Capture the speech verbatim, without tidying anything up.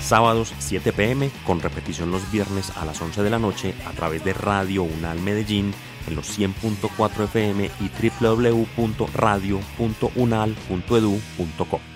sábados siete p m con repetición los viernes a las once de la noche a través de Radio UNAL Medellín en los cien punto cuatro F M y w w w punto radio punto unal punto edu punto co.